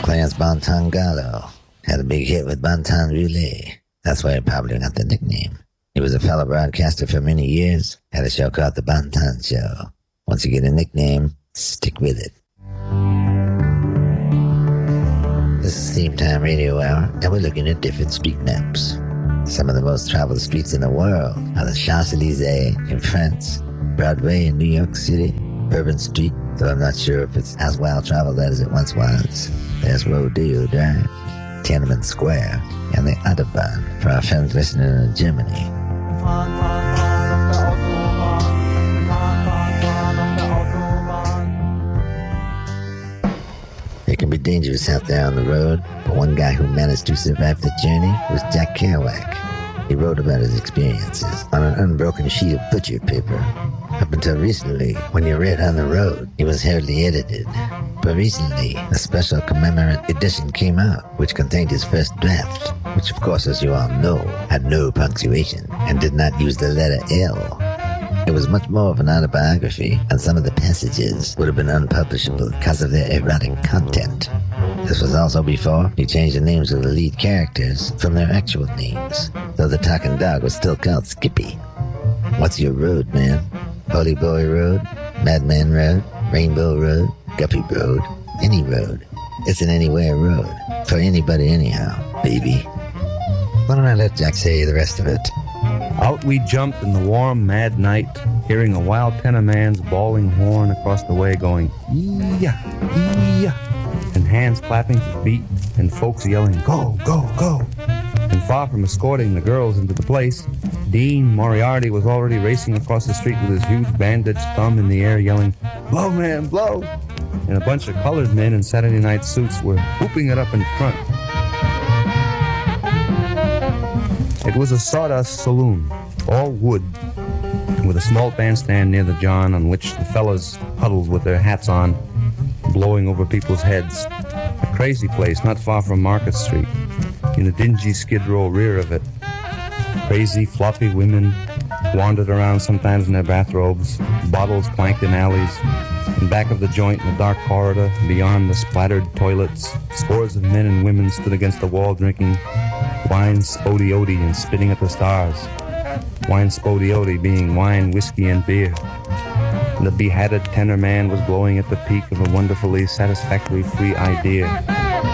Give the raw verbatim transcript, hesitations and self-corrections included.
playing as Bonton Gallo. Had a big hit with Bonton Roulette. That's why he probably got the nickname. He was a fellow broadcaster for many years. Had a show called The Bonton Show. Once you get a nickname, stick with it. This is Theme Time Radio Hour, and we're looking at different street maps. Some of the most traveled streets in the world are the Champs-Élysées in France, Broadway in New York City, Bourbon Street, though I'm not sure if it's as well traveled as it once was. There's Rodeo Drive, Tiananmen Square, and the Autobahn for our friends listening in Germany. It can be dangerous out there on the road, but one guy who managed to survive the journey was Jack Kerouac. He wrote about his experiences on an unbroken sheet of butcher paper. Up until recently, when you read on the road, it was hardly edited. But recently, a special commemorative edition came out, which contained his first draft, which of course, as you all know, had no punctuation and did not use the letter L. It was much more of an autobiography, and some of the passages would have been unpublishable because of their erotic content. This was also before he changed the names of the lead characters from their actual names, though the talking dog was still called Skippy. What's your road, man? Holy Boy Road? Madman Road? Rainbow Road? Guppy Road? Any road. It's an anywhere road. For anybody anyhow, baby. Why don't I let Jack say the rest of it? Out we jumped in the warm, mad night, hearing a wild tenor man's bawling horn across the way going, ee-yah, ee-yah, and hands clapping for feet, and folks yelling, go, go, go. And far from escorting the girls into the place, Dean Moriarty was already racing across the street with his huge bandaged thumb in the air yelling, blow, man, blow. And a bunch of colored men in Saturday night suits were whooping it up in front. It was a sawdust saloon, all wood, with a small bandstand near the john on which the fellas huddled with their hats on, blowing over people's heads. A crazy place not far from Market Street, in the dingy skid row rear of it. Crazy, floppy women wandered around sometimes in their bathrobes, bottles clanked in alleys. In back of the joint in the dark corridor, beyond the splattered toilets, scores of men and women stood against the wall drinking wine spodioti and spitting at the stars. Wine spodioti being wine, whiskey, and beer. The behatted tenor man was blowing at the peak of a wonderfully satisfactory free idea.